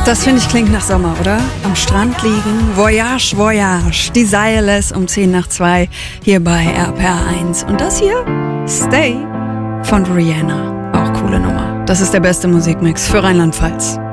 Das finde ich klingt nach Sommer, oder? Am Strand liegen, Voyage, Voyage, Desireless um 10 nach 2 hier bei RPR1. Und das hier, Stay von Rihanna. Auch coole Nummer. Das ist der beste Musikmix für Rheinland-Pfalz.